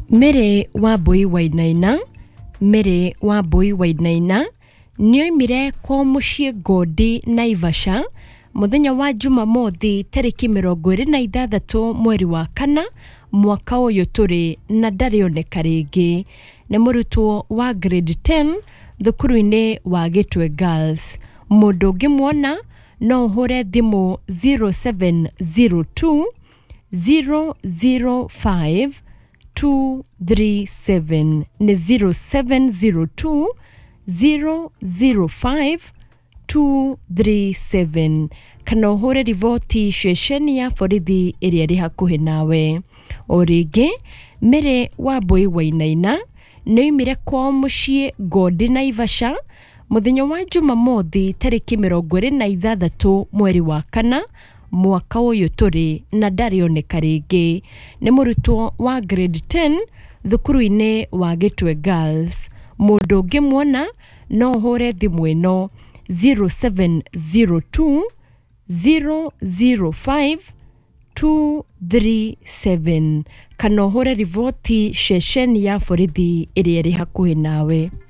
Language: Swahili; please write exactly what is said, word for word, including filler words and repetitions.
Mere Wambui Wainaina Mere Wambui Wainaina nioimire kwa muciĩ Ngondi Naivasha muthenya wa Jumamothi tariki mirongo iri na ithathatu mweri wa kana mwaka uyu turi na ndarioneka ringi. Ni murutwo wa grade ten thukuru-ini wa Gitwe Girls. Mundu ngimwona no uhure thimu zero seven zero two zero zero five two three seven ni zero seven zero two zero zero five two three seven kana uhure rivoti ceceni ya borithi iria ri hakuhi nawe. O ringi Mere Wambui Wainaina nioimire kwa muciĩ Ngondi Naivasha muthenya wa Jumamothi tariki mirongo iri na ithathatu mweri wa kana mwaka uyu turi na ndarioneka ringi. Ni murutwo wa grade ten thukuru-ini wa Gitwe Girls. Mundu ngimwona no uhure thimu ino zero seven zero two zero zero five two three seven kana uhure rivoti ceceni ya borithi iria ri hakuhi nawe.